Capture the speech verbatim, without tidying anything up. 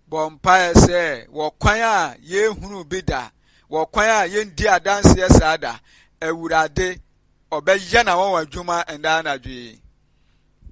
Bompire say, Wakwaya, ye hunu bida, Wakwaya, yen dia dance yes ada, Ewurade, Obey Yana Juma and Anna G.